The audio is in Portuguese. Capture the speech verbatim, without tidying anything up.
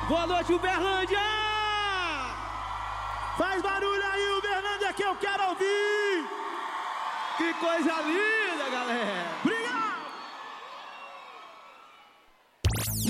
Boa noite, Uberlândia! Faz barulho aí, Uberlândia, que eu quero ouvir! Que coisa linda, galera!